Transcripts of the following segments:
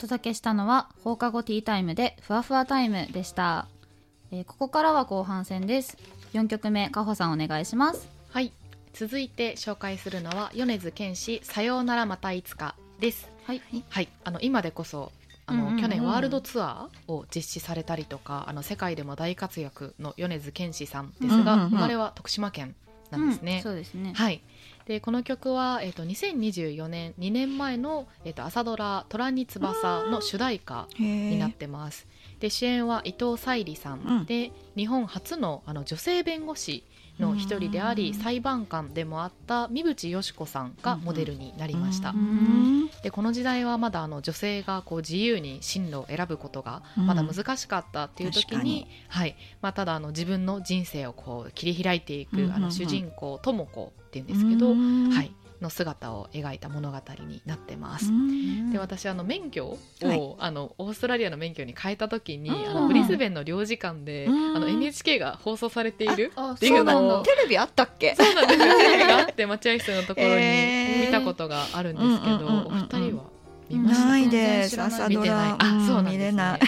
届けしたのは放課後ティータイムでふわふわタイムでした。ここからは後半戦です。4曲目、かほさんお願いします。 はい、続いて紹介するのは米津玄師さようならまたいつかです。はい、はい、今でこそ去年ワールドツアーを実施されたりとか、世界でも大活躍の米津玄師さんですが、生まれは徳島県なんですね。 そうですね。 はい。でこの曲は、2024年2年前の、朝ドラ「虎に翼」の主題歌になってます。で主演は伊藤沙莉さんで、日本初の、女性弁護士の一人であり、裁判官でもあった三淵嘉子さんがモデルになりました。でこの時代はまだ女性が自由に進路を選ぶことがまだ難しかったっていう時に、はいただ自分の人生を切り開いていく、主人公智子っていうんですけど、はいの姿を描いた物語になってます。で私免許を、オーストラリアの免許に変えた時に、ブリスベンの領事館でNHK が放送されているっていうのを、 テレビあったっけ？ そうなんですよ、テレビがあって待合室のところに見たことがあるんですけど、お二人は見ましたか？ ないです。朝ドラそうなんですね。 見れない。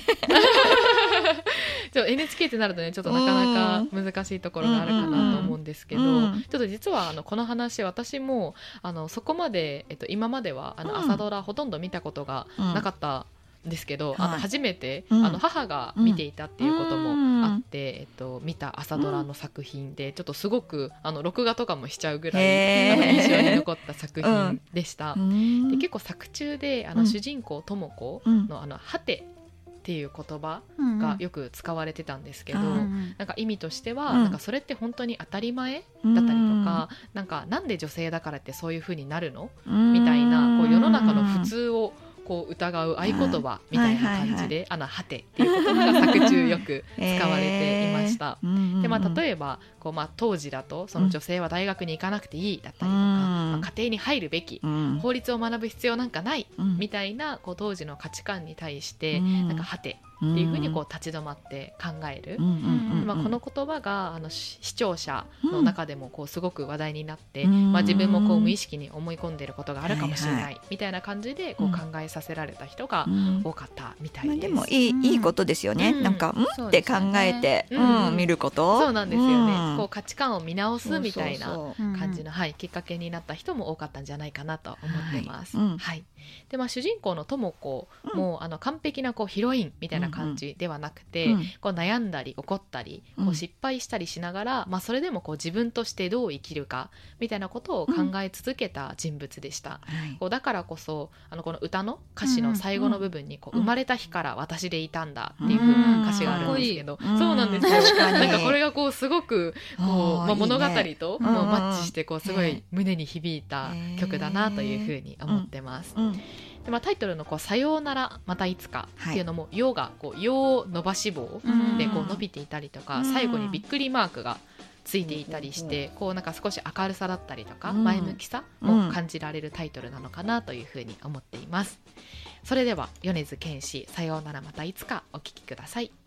NHK ってなるとね、ちょっとなかなか難しいところがあるかなと思うんですけど、ちょっと実はこの話、私もそこまで、今までは朝ドラほとんど見たことがなかったんですけど、初めて母が見ていたっていうこともあって、見た朝ドラの作品で、ちょっとすごく録画とかもしちゃうぐらい印象に残った作品でした。で結構作中で主人公智子のはてっていう言葉がよく使われてたんですけど、なんか意味としては、なんかそれって本当に当たり前だったりとか、なんで女性だからってそういう風になるのみたいな、世の中の普通を疑う合言葉みたいな感じで、はてっていう言葉が作中よく使われていました。で例えば当時だと、その女性は大学に行かなくていいだったりとか、家庭に入るべき、法律を学ぶ必要なんかないみたいな当時の価値観に対して、なんかはてっていうふうに立ち止まって考える、この言葉が視聴者の中でもすごく話題になって、自分も無意識に思い込んでいることがあるかもしれないみたいな感じで考えさせられた人が多かったみたいです。 でもいいことですよね。なんかって考えて見ること。 そうなんですよね。価値観を見直すみたいな感じのきっかけになった人も多かったんじゃないかなと思ってます。で主人公の智子も完璧なヒロインみたいな感じではなくて、悩んだり怒ったり失敗したりしながら、それでも自分としてどう生きるかみたいなことを考え続けた人物でした。だからこそこの歌の歌詞の最後の部分に生まれた日から私でいたんだっていう風な歌詞があるんですけど、そうなんですよ。なんかこれがすごく物語とマッチしてすごい胸に響いた曲だなという風に思ってます。でタイトルのさようならまたいつかっていうのも、よがよ伸ばし棒で伸びていたりとか、最後にびっくりマークがついていたりして、なんか少し明るさだったりとか前向きさを感じられるタイトルなのかなというふうに思っています。それでは米津玄師さようならまたいつかお聴きください。